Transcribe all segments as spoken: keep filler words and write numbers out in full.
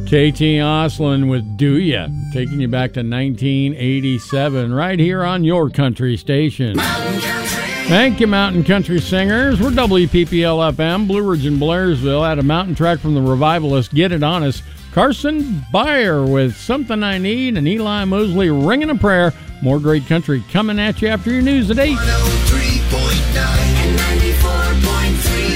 K T Osland with Do Ya, taking you back to nineteen eighty-seven, right here on your country station. Thank you, Mountain Country Singers. We're W P P L F M, Blue Ridge and Blairsville, at a mountain track from the revivalist Get It On Us. Carson Beyer with Something I Need, and Eli Mosley ringing a prayer. More great country coming at you after your news at eight. one oh three point nine and ninety-four point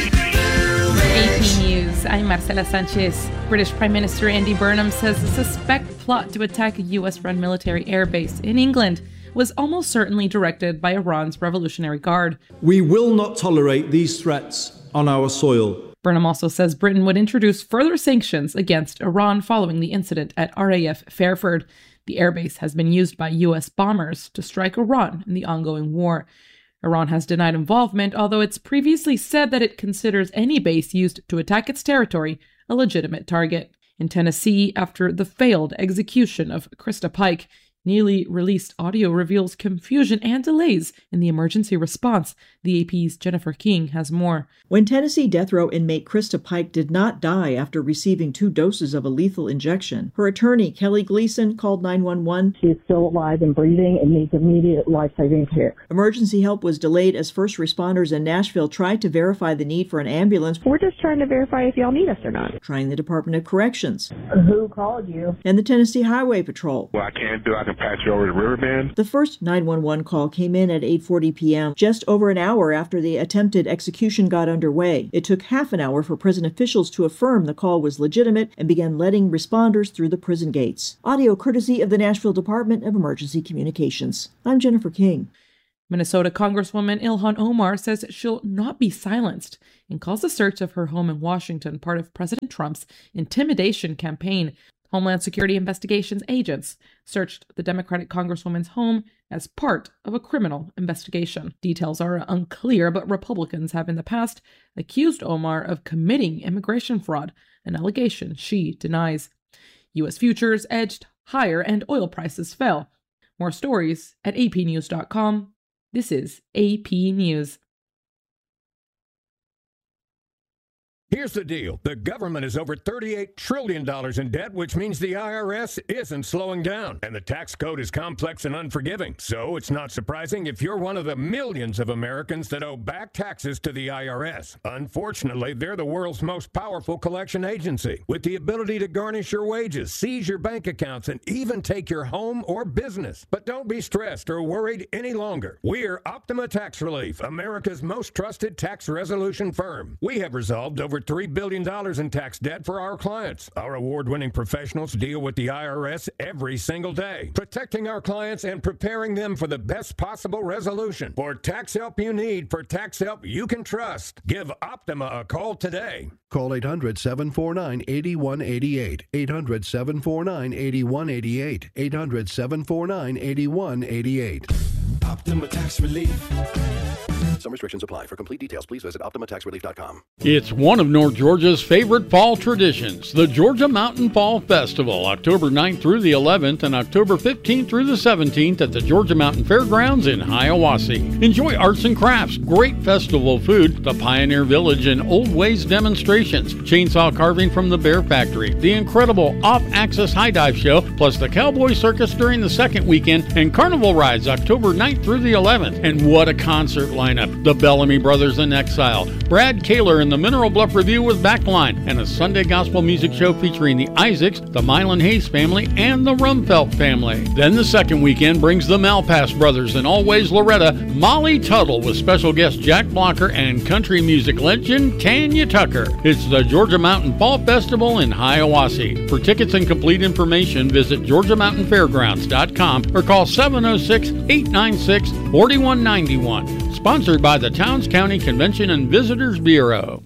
three. A P News, I'm Marcela Sanchez. British Prime Minister Andy Burnham says a suspect plot to attack a U S-run military airbase in England was almost certainly directed by Iran's Revolutionary Guard. We will not tolerate these threats on our soil. Burnham also says Britain would introduce further sanctions against Iran following the incident at R A F Fairford. The airbase has been used by U S bombers to strike Iran in the ongoing war. Iran has denied involvement, although it's previously said that it considers any base used to attack its territory a legitimate target. In Tennessee, after the failed execution of Krista Pike, newly released audio reveals confusion and delays in the emergency response. The A P's Jennifer King has more. When Tennessee death row inmate Krista Pike did not die after receiving two doses of a lethal injection, her attorney, Kelly Gleason, called nine one one. She is still alive and breathing and needs immediate life-saving care. Emergency help was delayed as first responders in Nashville tried to verify the need for an ambulance. We're just trying to verify if y'all need us or not. Trying the Department of Corrections. Who called you? And the Tennessee Highway Patrol. Well, I can't do I can patch you over to Riverbend. The first nine one one call came in at eight forty p.m., just over an hour after the attempted execution got underway. It took half an hour for prison officials to affirm the call was legitimate and began letting responders through the prison gates. Audio courtesy of the Nashville Department of Emergency Communications. I'm Jennifer King. Minnesota Congresswoman Ilhan Omar says she'll not be silenced and calls the search of her home in Washington part of President Trump's intimidation campaign. Homeland Security Investigations agents searched the Democratic Congresswoman's home as part of a criminal investigation. Details are unclear, but Republicans have in the past accused Omar of committing immigration fraud, an allegation she denies. U S futures edged higher and oil prices fell. More stories at a p news dot com. This is A P News. Here's the deal. The government is over thirty-eight trillion dollars in debt, which means the I R S isn't slowing down. And the tax code is complex and unforgiving. So it's not surprising if you're one of the millions of Americans that owe back taxes to the I R S. Unfortunately, they're the world's most powerful collection agency, with the ability to garnish your wages, seize your bank accounts, and even take your home or business. But don't be stressed or worried any longer. We're Optima Tax Relief, America's most trusted tax resolution firm. We have resolved over three billion dollars in tax debt for our clients. Our award-winning professionals deal with the I R S every single day, protecting our clients and preparing them for the best possible resolution. For tax help you need, for tax help you can trust, give Optima a call today. Call eight hundred, seven four nine, eight one eight eight, eight hundred, seven four nine, eight one eight eight, eight hundred, seven four nine, eight one eight eight. Optima Tax Relief. Some restrictions apply. For complete details, please visit optima tax relief dot com. It's one of North Georgia's favorite fall traditions, the Georgia Mountain Fall Festival, October ninth through the eleventh and October fifteenth through the seventeenth at the Georgia Mountain Fairgrounds in Hiawassee. Enjoy arts and crafts, great festival food, the Pioneer Village and Old Ways demonstrations, chainsaw carving from the Bear Factory, the incredible off-axis high dive show, plus the Cowboy Circus during the second weekend, and carnival rides October ninth through the eleventh. And what a concert lineup! The Bellamy Brothers in Exile, Brad Kaler and the Mineral Bluff Review with Backline, and a Sunday gospel music show featuring the Isaacs, the Milan Hayes family, and the Rumfelt family. Then the second weekend brings the Malpass Brothers and Always Loretta, Molly Tuttle with special guest Jack Blocker and country music legend Tanya Tucker. It's the Georgia Mountain Fall Festival in Hiawassee. For tickets and complete information, visit georgia mountain fairgrounds dot com or call seven oh six, eight nine six, four one nine one. Sponsored by the Towns County Convention and Visitors Bureau.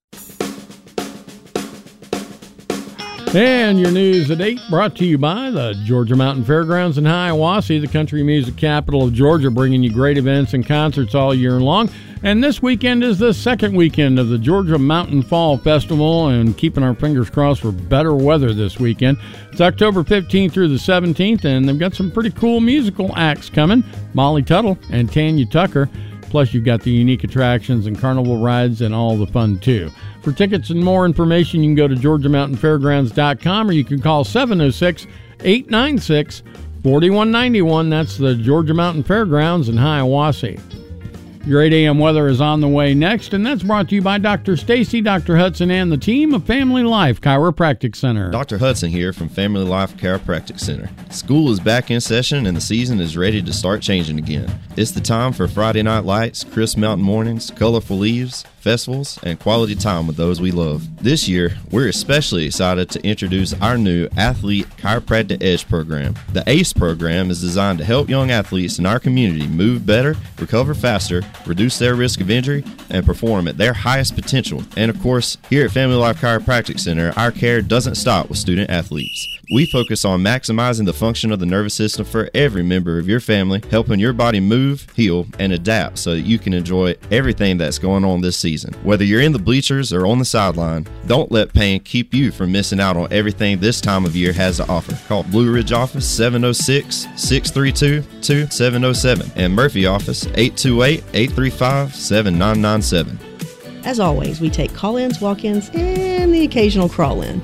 And your news at eight brought to you by the Georgia Mountain Fairgrounds in Hiawassee, the country music capital of Georgia, bringing you great events and concerts all year long. And this weekend is the second weekend of the Georgia Mountain Fall Festival, and keeping our fingers crossed for better weather this weekend. It's October fifteenth through the seventeenth, and they've got some pretty cool musical acts coming. Molly Tuttle and Tanya Tucker. Plus, you've got the unique attractions and carnival rides and all the fun, too. For tickets and more information, you can go to georgia mountain fairgrounds dot com or you can call seven oh six, eight nine six, four one nine one. That's the Georgia Mountain Fairgrounds in Hiawassee. Your eight a.m. weather is on the way next, and that's brought to you by Doctor Stacy, Doctor Hudson, and the team of Family Life Chiropractic Center. Doctor Hudson here from Family Life Chiropractic Center. School is back in session, and the season is ready to start changing again. It's the time for Friday night lights, crisp mountain mornings, colorful leaves, festivals, and quality time with those we love. This year, we're especially excited to introduce our new Athlete Chiropractic Edge program. The ACE program is designed to help young athletes in our community move better, recover faster, reduce their risk of injury, and perform at their highest potential. And of course, here at Family Life Chiropractic Center, our care doesn't stop with student athletes. We focus on maximizing the function of the nervous system for every member of your family, helping your body move, heal, and adapt so that you can enjoy everything that's going on this season. Whether you're in the bleachers or on the sideline, don't let pain keep you from missing out on everything this time of year has to offer. Call Blue Ridge office seven oh six, six three two, two seven oh seven and Murphy office eight two eight, eight three five, seven nine nine seven. As always, we take call-ins, walk-ins, and the occasional crawl-in.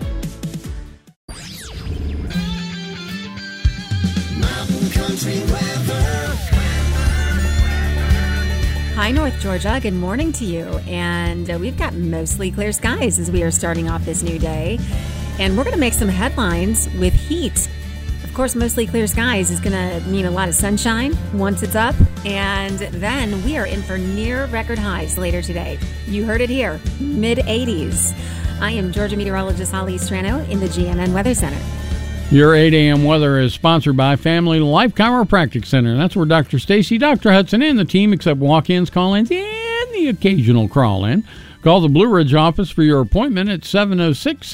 Hi, North Georgia. Good morning to you. And uh, we've got mostly clear skies as we are starting off this new day. And we're going to make some headlines with heat. Of course, mostly clear skies is going to mean a lot of sunshine once it's up. And then we are in for near record highs later today. You heard it here, mid eighties. I am Georgia meteorologist Holly Strano in the G M N Weather Center. Your eight a.m. weather is sponsored by Family Life Chiropractic Center. That's where Doctor Stacy, Doctor Hudson, and the team accept walk-ins, call-ins, and the occasional crawl-in. Call the Blue Ridge office for your appointment at seven oh six,